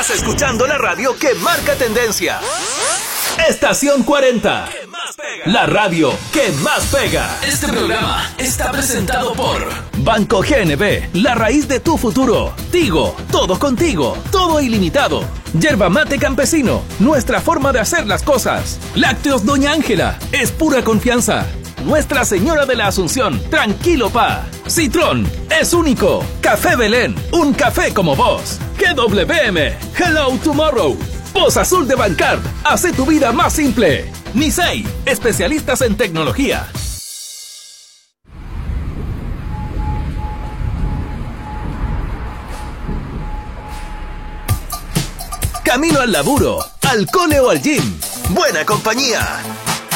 Estás escuchando la radio que marca tendencia. Estación 40. La radio que más pega. Este programa está presentado por Banco GNB, la raíz de tu futuro. Tigo, todo contigo, todo ilimitado. Yerba Mate Campesino, nuestra forma de hacer las cosas. Lácteos Doña Ángela, es pura confianza. Nuestra Señora de la Asunción, tranquilo pa. Citrón, es único. Café Belén, un café como vos. GWM, Hello Tomorrow. Voz Azul de Bancard, hace tu vida más simple. Nisei, especialistas en tecnología. Camino al laburo, al cole o al gym. Buena compañía.